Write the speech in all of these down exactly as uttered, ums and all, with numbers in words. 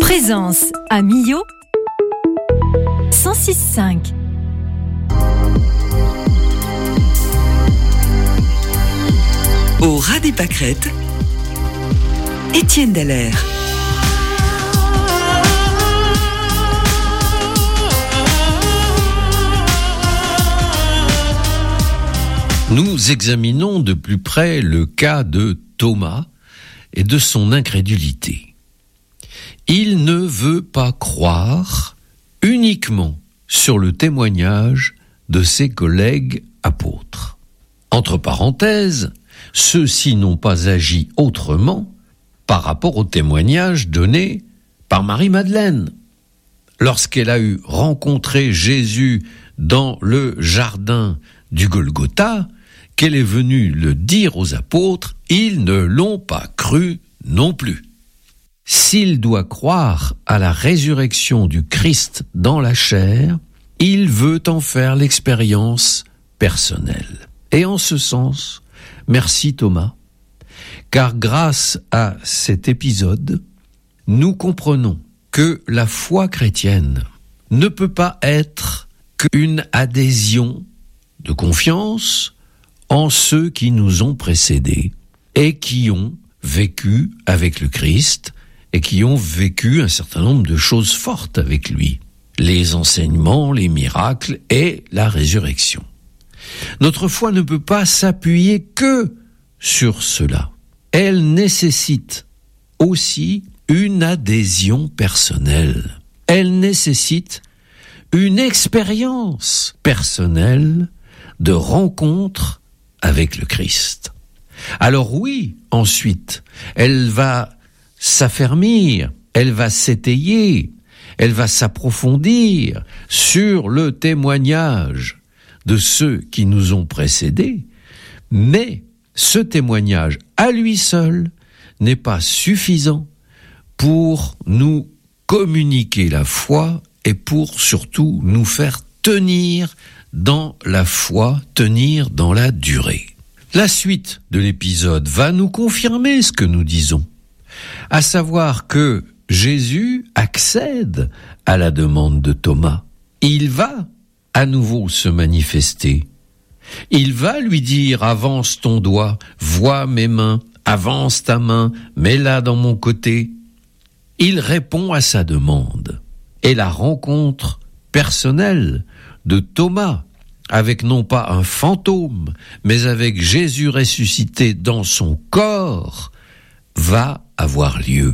Présence à Millau cent six virgule cinq. Au ras des pâquerettes, Étienne Dallaire. Nous examinons de plus près le cas de Thomas et de son incrédulité. Il ne veut pas croire uniquement sur le témoignage de ses collègues apôtres. Entre parenthèses, ceux-ci n'ont pas agi autrement par rapport au témoignage donné par Marie-Madeleine. Lorsqu'elle a eu rencontré Jésus dans le jardin du Golgotha, qu'elle est venue le dire aux apôtres, ils ne l'ont pas cru non plus. S'il doit croire à la résurrection du Christ dans la chair, il veut en faire l'expérience personnelle. Et en ce sens, merci Thomas, car grâce à cet épisode, nous comprenons que la foi chrétienne ne peut pas être qu'une adhésion de confiance en ceux qui nous ont précédés et qui ont vécu avec le Christ et qui ont vécu un certain nombre de choses fortes avec lui, les enseignements, les miracles et la résurrection. Notre foi ne peut pas s'appuyer que sur cela. Elle nécessite aussi une adhésion personnelle. Elle nécessite une expérience personnelle de rencontre avec le Christ. Alors oui, ensuite, elle va s'affermir, elle va s'étayer, elle va s'approfondir sur le témoignage de ceux qui nous ont précédés, mais ce témoignage à lui seul n'est pas suffisant pour nous communiquer la foi et pour surtout nous faire tenir dans la foi, tenir dans la durée. La suite de l'épisode va nous confirmer ce que nous disons, à savoir que Jésus accède à la demande de Thomas. Il va à nouveau se manifester. Il va lui dire « Avance ton doigt, vois mes mains, avance ta main, mets-la dans mon côté ». Il répond à sa demande. Et la rencontre personnelle de Thomas, avec non pas un fantôme, mais avec Jésus ressuscité dans son corps, va avoir lieu.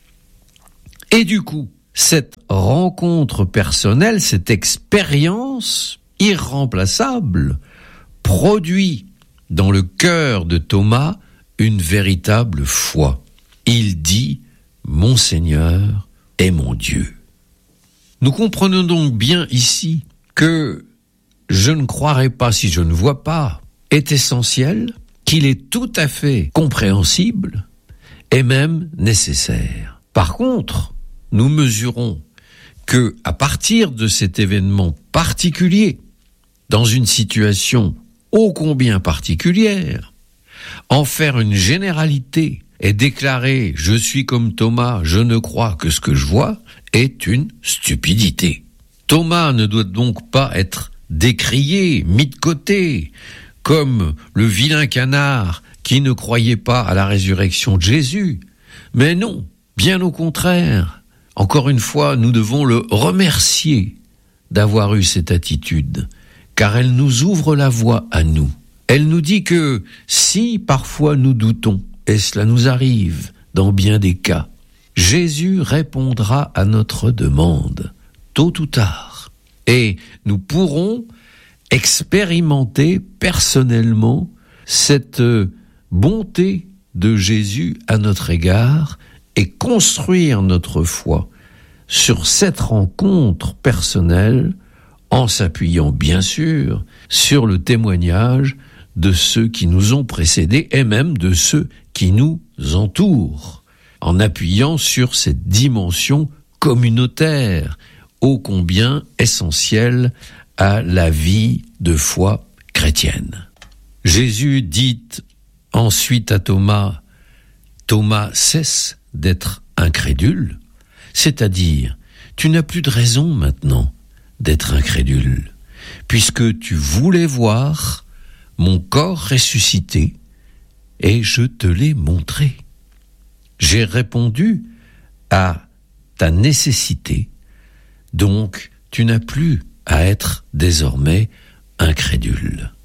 Et du coup, cette rencontre personnelle, cette expérience irremplaçable, produit dans le cœur de Thomas une véritable foi. Il dit « Mon Seigneur est mon Dieu ». Nous comprenons donc bien ici que « je ne croirai pas si je ne vois pas » est essentiel, qu'il est tout à fait compréhensible et même nécessaire. Par contre, nous mesurons que, à partir de cet événement particulier, dans une situation ô combien particulière, en faire une généralité et déclarer « je suis comme Thomas, je ne crois que ce que je vois » est une stupidité. Thomas ne doit donc pas être décrié, mis de côté, comme le vilain canard qui ne croyait pas à la résurrection de Jésus. Mais non, bien au contraire. Encore une fois, nous devons le remercier d'avoir eu cette attitude, car elle nous ouvre la voie à nous. Elle nous dit que si parfois nous doutons, et cela nous arrive dans bien des cas, Jésus répondra à notre demande, tôt ou tard. Et nous pourrons expérimenter personnellement cette bonté de Jésus à notre égard et construire notre foi sur cette rencontre personnelle en s'appuyant bien sûr sur le témoignage de ceux qui nous ont précédés et même de ceux qui nous entourent, en appuyant sur cette dimension communautaire ô combien essentielle à la vie de foi chrétienne. Jésus dit ensuite à Thomas, « Thomas, cesse d'être incrédule, C'est-à-dire, tu n'as plus de raison maintenant d'être incrédule, puisque tu voulais voir mon corps ressuscité, et je te l'ai montré. J'ai répondu à ta nécessité, donc tu n'as plus à être désormais incrédule.